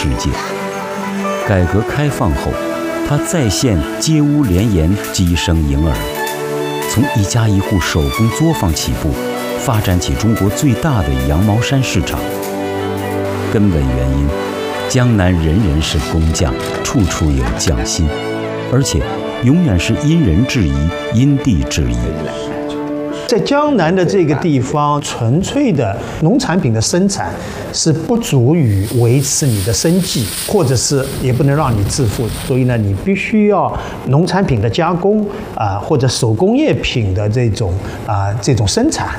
界。改革开放后，他再现街屋连延，鸡声盈耳，从一家一户手工作坊起步，发展起中国最大的羊毛衫市场。根本原因，江南人人是工匠，处处有匠心，而且永远是因人制宜，因地制宜。 在江南的这个地方，纯粹的农产品的生产是不足以维持你的生计，或者是也不能让你致富。所以呢，你必须要农产品的加工或者手工业品的这种生产。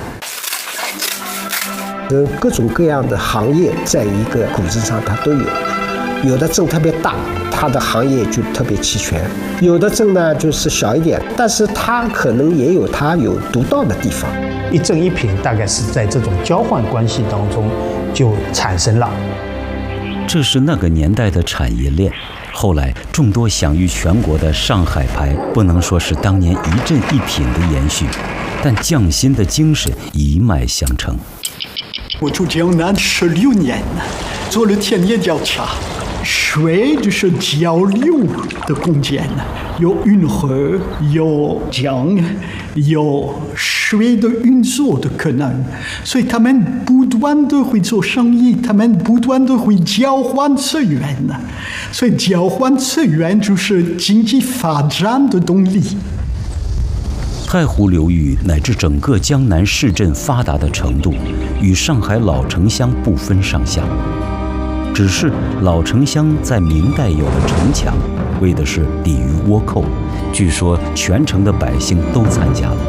各种各样的行业在一个古镇上它都有，有的镇特别大，它的行业就特别齐全；有的镇呢就是小一点，但是它可能也有它有独到的地方。 一镇一品大概是在这种交换关系当中就产生了。 这是那个年代的产业链。后来众多享誉全国的上海牌，不能说是当年一镇一品的延续，但匠心的精神一脉相承。 我住江南16年了，做了田野调查，水就是交流的空间，有运河，有江，有水的运作的可能，所以他们不断的会做生意，他们不断的会交换资源，所以交换资源就是经济发展的动力。 太湖流域乃至整个江南市镇发达的程度，与上海老城乡不分上下。只是老城乡在明代有了城墙，为的是抵御倭寇。据说全城的百姓都参加了。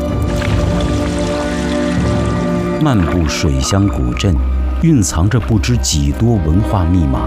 漫步水乡古镇，蕴藏着不知几多文化密码。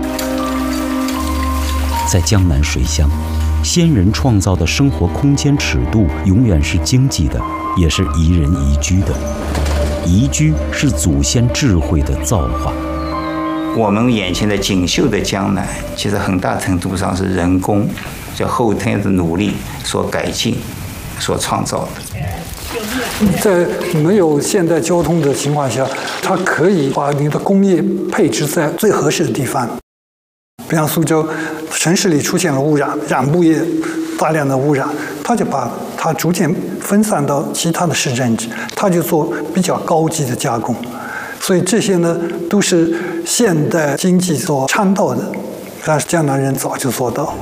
在江南水乡，先人创造的生活空间尺度永远是经济的，也是宜人宜居的。宜居是祖先智慧的造化。 我们眼前的锦绣的江南，其实很大程度上是人工，叫后天的努力所改进、所创造的。 在没有现代交通的情况下，它可以把你的工业配置在最合适的地方。比方苏州城市里出现了污染，染布业大量的污染，他就把它逐渐分散到其他的市镇，他就做比较高级的加工。所以这些呢，都是现代经济所倡导的，但是江南人早就做到。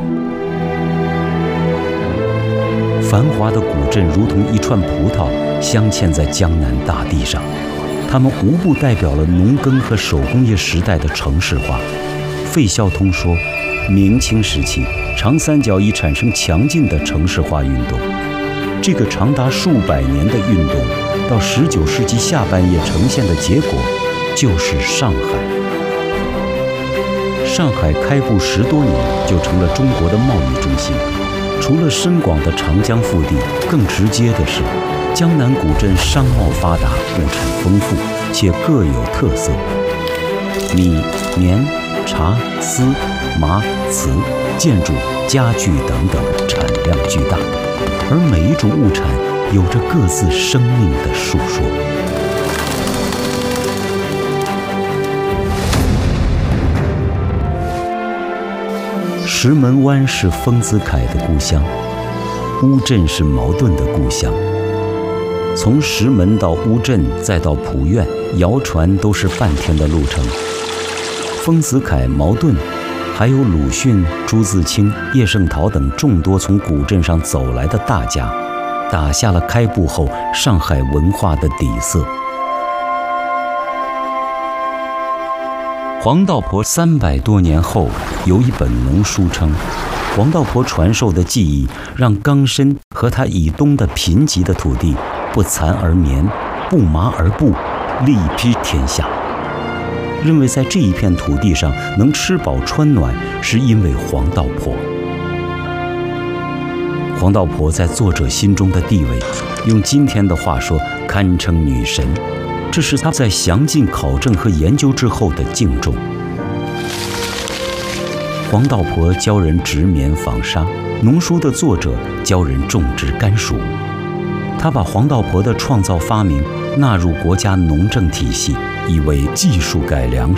繁华的古镇如同一串葡萄，镶嵌在江南大地上，它们无不代表了农耕和手工业时代的城市化。费孝通说，明清时期，长三角已产生强劲的城市化运动。这个长达数百年的运动，到19世纪下半叶呈现的结果，就是上海。上海开埠10多年，就成了中国的贸易中心。除了深广的长江腹地，更直接的是，江南古镇商贸发达，物产丰富，且各有特色。米、棉、茶、丝、麻、瓷、建筑、家具等等产量巨大，而每一种物产有着各自生命的述说。石门湾是丰子恺的故乡，乌镇是茅盾的故乡。从石门到乌镇，再到浦院，摇船都是半天的路程。丰子恺、茅盾，还有鲁迅、朱自清、叶圣陶等众多从古镇上走来的大家，打下了开埠后上海文化的底色。黄道婆300多年后有一本农书称，黄道婆传授的技艺让冈参和他以东的贫瘠的土地不蚕而棉，不麻而布，力披天下。认为在这一片土地上能吃饱穿暖，是因为黄道婆。黄道婆在作者心中的地位，用今天的话说，堪称女神。这是他在详尽考证和研究之后的敬重。黄道婆教人织棉纺纱，农书的作者教人种植甘薯。他把黄道婆的创造发明纳入国家农政体系，以为技术改良